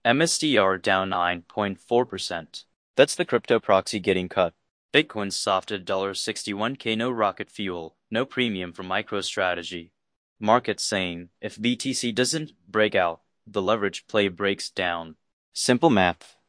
MSTR down 9.4%. That's the crypto proxy getting cut. Bitcoin soft at $61K, no rocket fuel, no premium for MicroStrategy. Market saying, if BTC doesn't break out, the leverage play breaks down. Simple math.